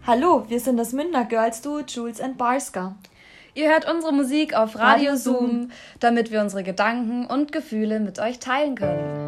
Hallo, wir sind das Münchner Girls Duo Jules and Barska. Ihr hört unsere Musik auf Radio Zoom, damit wir unsere Gedanken und Gefühle mit euch teilen können.